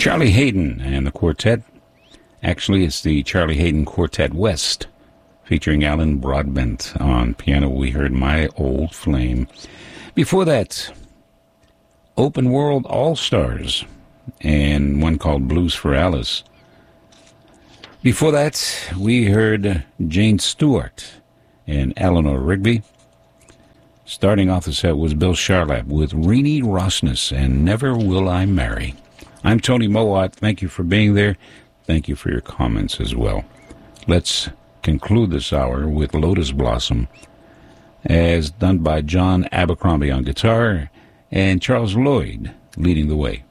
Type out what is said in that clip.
Charlie Haden and the quartet. Actually, it's the Charlie Haden Quartet West, featuring Alan Broadbent on piano. We heard My Old Flame. Before that, Open World All-Stars and one called Blues for Alice. Before that, we heard Jane Stewart and Eleanor Rigby. Starting off the set was Bill Charlap with Renee Rosnes and Never Will I Marry. I'm Tony Mowat. Thank you for being there. Thank you for your comments as well. Let's conclude this hour with Lotus Blossom, as done by John Abercrombie on guitar and Charles Lloyd leading the way.